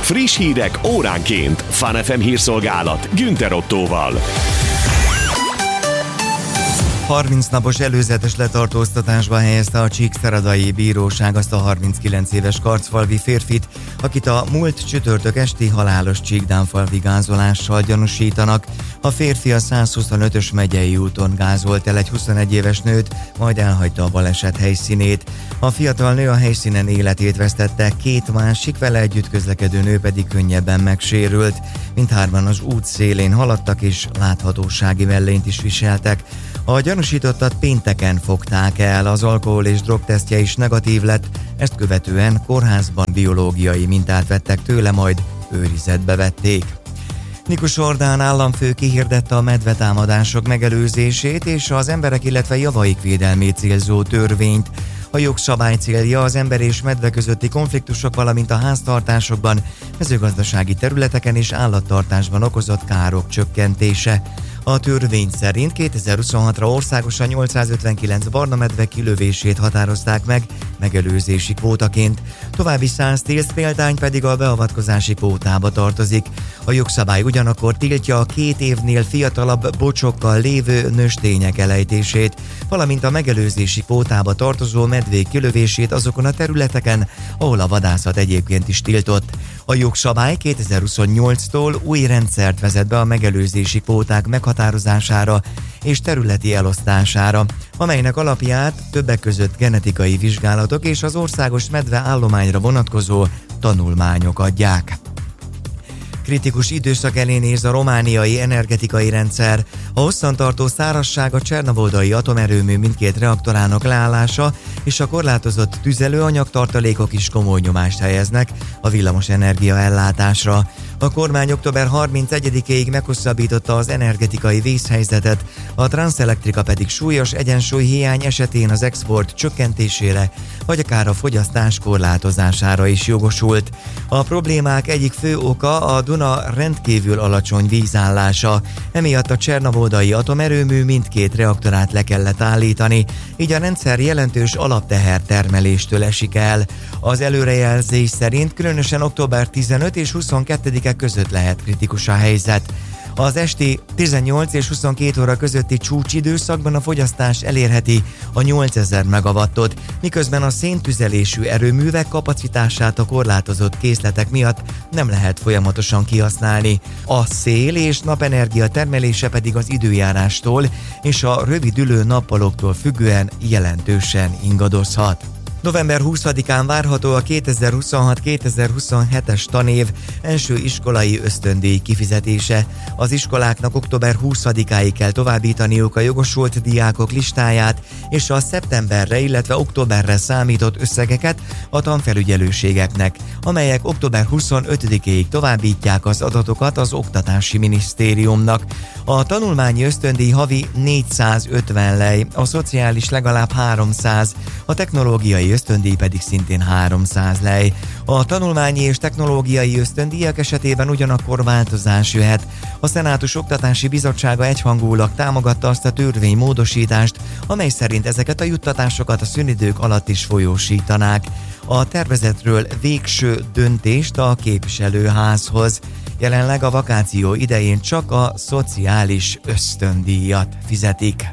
Friss hírek óránként. Fun FM hírszolgálat Günther Ottóval. 30 napos előzetes letartóztatásba helyezte a Csíkszeredai Bíróság azt a 39 éves karcfalvi férfit, akit a múlt csütörtök esti halálos csíkdánfalvi gázolással gyanúsítanak. A férfi a 125-ös megyei úton gázolt el egy 21 éves nőt, majd elhagyta a baleset helyszínét. A fiatal nő a helyszínen életét vesztette, két másik vele együtt közlekedő nő pedig könnyebben megsérült. Mindhárman az út szélén haladtak és láthatósági mellényt is viseltek. A gyanúsítottat pénteken fogták el, az alkohol- és drogtesztje is negatív lett, ezt követően kórházban biológiai mintát vettek tőle, majd őrizetbe vették. Nikus Ordán államfő kihirdette a medvetámadások megelőzését és az emberek, illetve javaik védelmét célzó törvényt. A jogszabály célja az ember és medve közötti konfliktusok, valamint a háztartásokban, mezőgazdasági területeken és állattartásban okozott károk csökkentése. A törvény szerint 2026-ra országosan 859 barna medve kilövését határozták meg megelőzési kvótaként, további 110 példány pedig a beavatkozási kvótába tartozik. A jogszabály ugyanakkor tiltja a 2 évnél fiatalabb bocsokkal lévő nőstények elejtését, valamint a megelőzési kvótába tartozó medvék kilövését azokon a területeken, ahol a vadászat egyébként is tiltott. A jogszabály 2028-tól új rendszert vezet be a megelőzési kvóták meghatározására és területi elosztására, amelynek alapját többek között genetikai vizsgálatok és az országos medve állományra vonatkozó tanulmányok adják. Kritikus időszak elé néz a romániai energetikai rendszer. A hosszantartó szárazság, a Csernovoldai atomerőmű mindkét reaktorának leállása és a korlátozott tüzelőanyagtartalékok is komoly nyomást helyeznek a villamosenergia ellátásra. A kormány október 31-ig meghosszabbította az energetikai vészhelyzetet, a Transelectrica pedig súlyos egyensúlyhiány esetén az export csökkentésére, vagy akár a fogyasztás korlátozására is jogosult. A problémák egyik fő oka a Duna rendkívül alacsony vízállása, emiatt a Csernovoldai atomerőmű mindkét reaktorát le kellett állítani, így a rendszer jelentős alapteher termeléstől esik el. Az előrejelzés szerint különösen október 15 és 22 között lehet kritikus a helyzet. Az esti 18 és 22 óra közötti csúcsidőszakban a fogyasztás elérheti a 8000 megawattot, miközben a széntüzelésű erőművek kapacitását a korlátozott készletek miatt nem lehet folyamatosan kihasználni. A szél- és napenergia termelése pedig az időjárástól és a rövidülő nappaloktól függően jelentősen ingadozhat. November 20-án várható a 2026-2027-es tanév első iskolai ösztöndíj kifizetése. Az iskoláknak október 20-áig kell továbbítaniuk a jogosult diákok listáját és a szeptemberre, illetve októberre számított összegeket a tanfelügyelőségeknek, amelyek október 25-ig továbbítják az adatokat az Oktatási Minisztériumnak. A tanulmányi ösztöndíj havi 450 lej, a szociális legalább 300, a technológiai ösztöndíj pedig szintén 300 lej. A tanulmányi és technológiai ösztöndíjak esetében ugyanakkor változás jöhet. A Szenátus Oktatási Bizottsága egyhangúlag támogatta azt a törvénymódosítást, amely szerint ezeket a juttatásokat a szünidők alatt is folyósítanák. A tervezetről végső döntést a képviselőházhoz. Jelenleg a vakáció idején csak a szociális ösztöndíjat fizetik.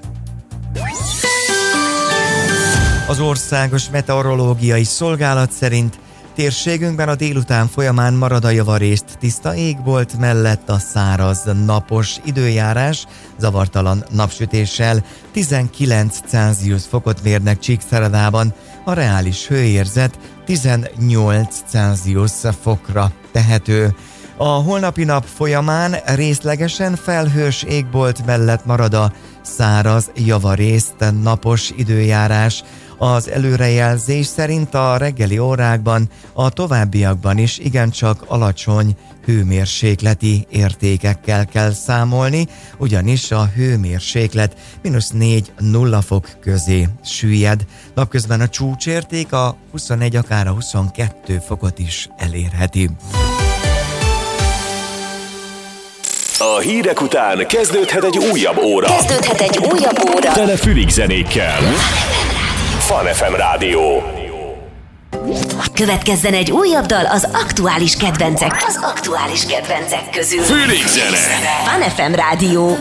Az Országos Meteorológiai Szolgálat szerint térségünkben a délután folyamán marad a javarészt tiszta égbolt mellett a száraz napos időjárás, zavartalan napsütéssel. 19 Celsius fokot mérnek Csíkszeredában, a reális hőérzet 18 Celsius fokra tehető. A holnapi nap folyamán részlegesen felhős égbolt mellett marad a száraz, javarészt napos időjárás. Az előrejelzés szerint a reggeli órákban, a továbbiakban is igencsak alacsony hőmérsékleti értékekkel kell számolni, ugyanis a hőmérséklet -4-0 fok közé süllyed. Napközben a csúcsérték a 21, akár a 22 fokot is elérheti. A hírek után kezdődhet egy újabb óra. Tele fülig zenékkel. Fun FM Rádió. Következzen egy újabb dal az aktuális kedvencek közül. Főleg zene! Fun FM Rádió.